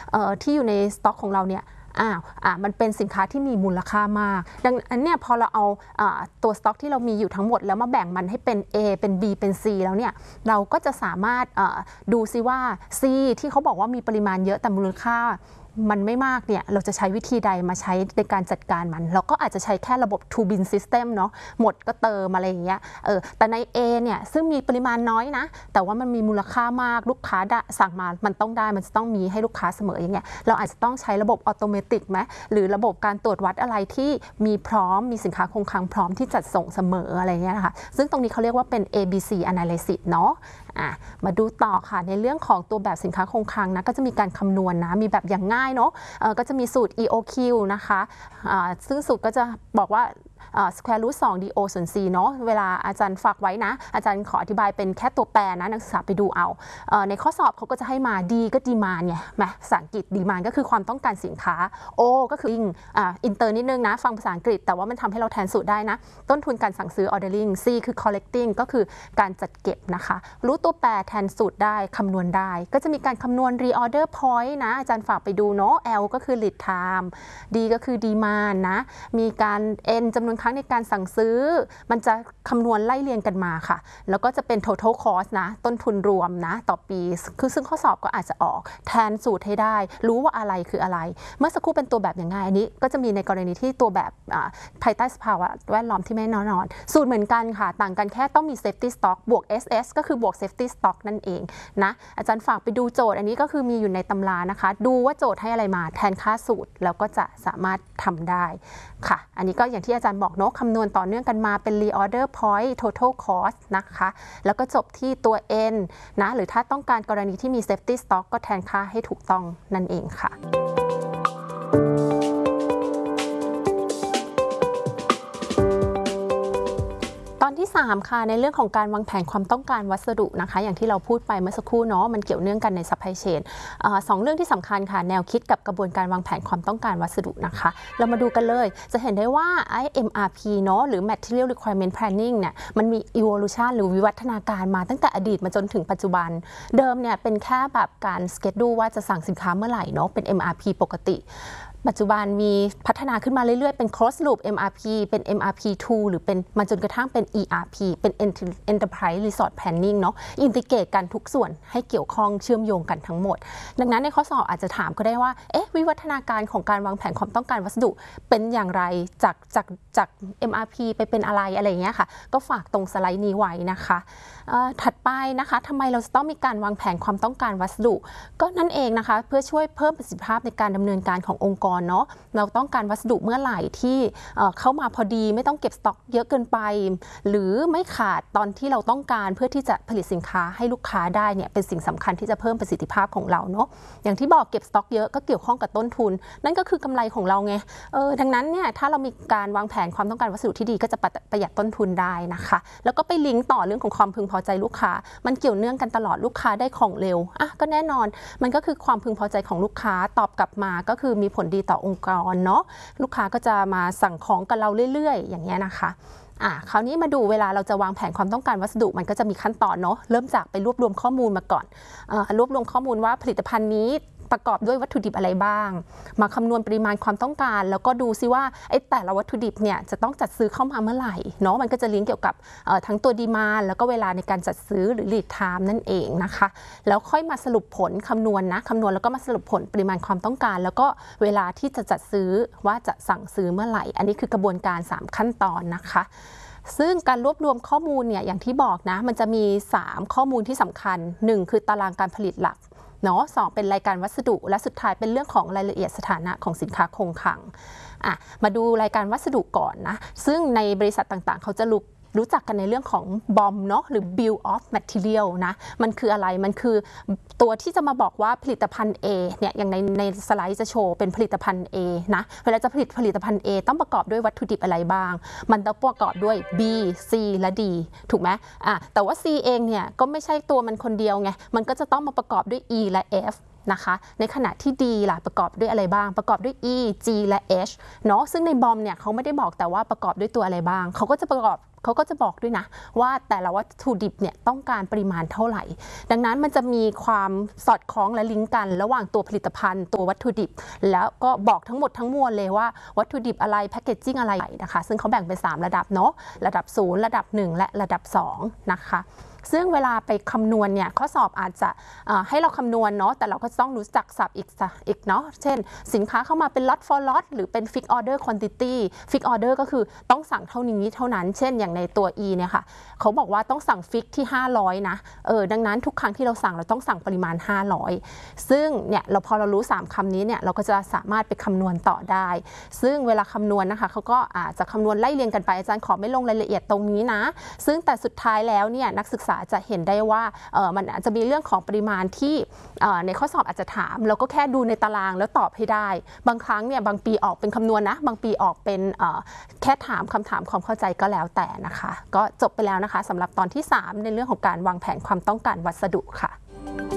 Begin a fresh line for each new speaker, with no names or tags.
ที่อยู่ในสต็อกของเราเนี่ยมันเป็นสินค้าที่มีมูลค่ามากดังนั้นเนี่ยพอเราเอาตัวสต็อกที่เรามีอยู่ทั้งหมดแล้วมาแบ่งมันให้เป็น A เป็น B เป็น C แล้วเนี่ยเราก็จะสามารถดูซิว่า C ที่เขาบอกว่ามีปริมาณเยอะแต่มูลค่ามันไม่มากเนี่ยเราจะใช้วิธีใดมาใช้ในการจัดการมันเราก็อาจจะใช้แค่ระบบ to bin system เนาะหมดก็เติมอะไรอย่างเงี้ยแต่ใน A เนี่ยซึ่งมีปริมาณน้อยนะแต่ว่ามันมีมูลค่ามากลูกค้าสั่งมามันต้องได้มันจะต้องมีให้ลูกค้าเสมออย่างเงี้ยเราอาจจะต้องใช้ระบบออโตเมติกไหมหรือระบบการตรวจวัดอะไรที่มีพร้อมมีสินค้าคงคลังพร้อมที่จัดส่งเสมออะไรเงี้ยนะคะซึ่งตรงนี้เขาเรียกว่าเป็น ABC analysis เนาะมาดูต่อค่ะในเรื่องของตัวแบบสินค้าคงคลังนะก็จะมีการคำนวณนะมีแบบอย่างง่ายเนาะก็จะมีสูตร EOQ นะคะซึ่งสูตรก็จะบอกว่าsquare root 2 do ส่วน c เนาะเวลาอาจารย์ฝากไว้นะอาจารย์ขออธิบายเป็นแค่ตัวแปรนะนักศึกษาไปดูเอาในข้อสอบเขาก็จะให้มา D ก็ demand ไงภาษาอังกฤษ demand ก็คือความต้องการสินค้า O ก็คืออินเตอร์นิดนึงนะฟังภาษาอังกฤษแต่ว่ามันทำให้เราแทนสูตรได้นะต้นทุนการสั่งซื้อ ordering C คือ collecting ก็คือการจัดเก็บนะคะรู้ตัวแปรแทนสูตรได้คำนวณได้ก็จะมีการคำนวณ reorder point นะอาจารย์ฝากไปดูเนาะ L ก็คือ lead time D ก็คือ demand นะมีการ N จำนวนครั้งในการสั่งซื้อมันจะคำนวณไล่เรียงกันมาค่ะแล้วก็จะเป็น total cost นะต้นทุนรวมนะต่อปีคือซึ่งข้อสอบก็อาจจะออกแทนสูตรให้ได้รู้ว่าอะไรคืออะไรเมื่อสักครู่เป็นตัวแบบอย่างง่ายอันนี้ก็จะมีในกรณีที่ตัวแบบภายใต้สภาวะแวดล้อมที่ไม่แน่นอนสูตรเหมือนกันค่ะต่างกันแค่ต้องมี safety stock บวก SS ก็คือบวก safety stock นั่นเองนะอาจารย์ฝากไปดูโจทย์อันนี้ก็คือมีอยู่ในตำรานะคะดูว่าโจทย์ให้อะไรมาแทนค่าสูตรแล้วก็จะสามารถทำได้ค่ะอันนี้ก็อย่างที่อาจารย์บอกเนาะคำนวณต่อเนื่องกันมาเป็น reorder point total cost นะคะแล้วก็จบที่ตัว N นะหรือถ้าต้องการกรณีที่มี safety stock ก็แทนค่าให้ถูกต้องนั่นเองค่ะตอนที่3ค่ะในเรื่องของการวางแผนความต้องการวัสดุนะคะอย่างที่เราพูดไปเมื่อสักครู่เนาะมันเกี่ยวเนื่องกันใน supply chain 2 เรื่องที่สำคัญค่ะแนวคิดกับกระบวนการวางแผนความต้องการวัสดุนะคะเรามาดูกันเลยจะเห็นได้ว่าไอ้ MRP เนาะหรือ Material Requirement Planning เนี่ยมันมี evolution หรือวิวัฒนาการมาตั้งแต่อดีตมาจนถึงปัจจุบันเดิมเนี่ยเป็นแค่แบบการ schedule ว่าจะสั่งสินค้าเมื่อไหร่เนาะเป็น MRP ปกติปัจจุบันมีพัฒนาขึ้นมาเรื่อยๆเป็น closed loop MRP เป็น MRP2 หรือเป็นมาจนกระทั่งเป็น ERP เป็น Enterprise Resource Planning เนาะอินทิเกรตกันทุกส่วนให้เกี่ยวข้องเชื่อมโยงกันทั้งหมดดังนั้นในข้อสอบอาจจะถามก็ได้ว่าวิวัฒนาการของการวางแผนความต้องการวัสดุเป็นอย่างไรจาก MRP ไปเป็นอะไรอย่างเงี้ยค่ะก็ฝากตรงสไลด์นี้ไว้นะคะถัดไปนะคะทำไมเราจะต้องมีการวางแผนความต้องการวัสดุก็นั่นเองนะคะเพื่อช่วยเพิ่มประสิทธิภาพในการดำเนินการขององค์กรเนาะเราต้องการวัสดุเมื่อไหร่ที่เข้ามาพอดีไม่ต้องเก็บสต็อกเยอะเกินไปหรือไม่ขาดตอนที่เราต้องการเพื่อที่จะผลิตสินค้าให้ลูกค้าได้เนี่ยเป็นสิ่งสำคัญที่จะเพิ่มประสิทธิภาพของเราเนาะอย่างที่บอกเก็บสต็อกเยอะก็เกี่ยวข้องกับต้นทุนนั่นก็คือกำไรของเราไงดังนั้นเนี่ยถ้าเรามีการวางแผนความต้องการวัสดุที่ดีก็จะประหยัดต้นทุนได้นะคะแล้วก็ไปลิงก์ต่อเรื่องของความพึงพอใจลูกค้ามันเกี่ยวเนื่องกันตลอดลูกค้าได้ของเร็วก็แน่นอนมันก็คือความพึงพอใจของลูกค้าตอบกลับมาก็คือมีผลดีต่อองค์กรเนาะลูกค้าก็จะมาสั่งของกับเราเรื่อยๆอย่างเงี้ยนะคะคราวนี้มาดูเวลาเราจะวางแผนความต้องการวัสดุมันก็จะมีขั้นตอนเนาะเริ่มจากไปรวบรวมข้อมูลมาก่อนรวบรวมข้อมูลว่าผลิตภัณฑ์นี้ประกอบด้วยวัตถุดิบอะไรบ้างมาคำนวณปริมาณความต้องการแล้วก็ดูซิว่าแต่ละวัตถุดิบเนี่ยจะต้องจัดซื้อเข้ามาเมื่อไหร่เนาะมันก็จะลิงก์เกี่ยวกับทั้งตัวดีมานด์แล้วก็เวลาในการจัดซื้อหรือ lead time นั่นเองนะคะแล้วค่อยมาสรุปผลคำนวณแล้วก็มาสรุปผลปริมาณความต้องการแล้วก็เวลาที่จะจัดซื้อว่าจะสั่งซื้อเมื่อไหร่อันนี้คือกระบวนการ3ขั้นตอนนะคะซึ่งการรวบรวมข้อมูลเนี่ยอย่างที่บอกนะมันจะมี3ข้อมูลที่สำคัญ1คือตารางการผลิตหลักเนาะ2เป็นรายการวัสดุและสุดท้ายเป็นเรื่องของรายละเอียดสถานะของสินค้าคงคลังมาดูรายการวัสดุก่อนนะซึ่งในบริษัทต่างๆเขาจะรู้จักกันในเรื่องของ BOM เนาะหรือ Bill of Material นะมันคืออะไรมันคือตัวที่จะมาบอกว่าผลิตภัณฑ์ A เนี่ยอย่างในสไลด์จะโชว์เป็นผลิตภัณฑ์ A นะเวลาจะผลิตผลิตภัณฑ์ A ต้องประกอบด้วยวัตถุดิบอะไรบ้างมันต้องประกอบด้วย B C และ D ถูกไหมแต่ว่า C เองเนี่ยก็ไม่ใช่ตัวมันคนเดียวไงมันก็จะต้องมาประกอบด้วย E และ Fนะคะในขณะที่ D ล่ะประกอบด้วยอะไรบ้างประกอบด้วย E G และ H เนาะซึ่งในบอมเนี่ยเขาไม่ได้บอกแต่ว่าประกอบด้วยตัวอะไรบ้างเขาก็จะประกอบเขาก็จะบอกด้วยนะว่าแต่ละวัตถุดิบเนี่ยต้องการปริมาณเท่าไหร่ดังนั้นมันจะมีความสอดคล้องและลิงก์กันระหว่างตัวผลิตภัณฑ์ตัววัตถุดิบแล้วก็บอกทั้งหมดทั้งมวลเลยว่าวัตถุดิบอะไรแพคเกจจิ้งอะไรนะคะซึ่งเขาแบ่งเป็น3ระดับเนาะระดับ0ระดับ1และระดับ2นะคะซึ่งเวลาไปคำนวณเนี่ยข้อสอบอาจจะให้เราคำนวณเนาะแต่เราก็ต้องรู้จักศัพท์อีกเนาะเช่นสินค้าเข้ามาเป็น lot for lot หรือเป็น fix order quantity fix order ก็คือต้องสั่งเท่านี้เท่านั้นเช่นอย่างในตัว E เนี่ยค่ะเขาบอกว่าต้องสั่ง fix ที่500นะดังนั้นทุกครั้งที่เราสั่งเราต้องสั่งปริมาณ500ซึ่งเนี่ยพอเรารู้3คำนี้เนี่ยเราก็จะสามารถไปคำนวณต่อได้ซึ่งเวลาคำนวณนะคะเขาก็อาจจะคำนวณไล่เรียงกันไปอาจารย์ขอไม่ลงรายละเอียดตรงนี้นะซึ่งแต่สุดท้ายแล้วเนี่ยนักศึกษาจะเห็นได้ว่ามันอาจจะมีเรื่องของปริมาณที่ในข้อสอบอาจจะถามเราก็แค่ดูในตารางแล้วตอบให้ได้บางครั้งเนี่ยบางปีออกเป็นคำนวณนะบางปีออกเป็นแค่ถามคำถามความเข้าใจก็แล้วแต่นะคะก็จบไปแล้วนะคะสำหรับตอนที่3ในเรื่องของการวางแผนความต้องการวัสดุค่ะ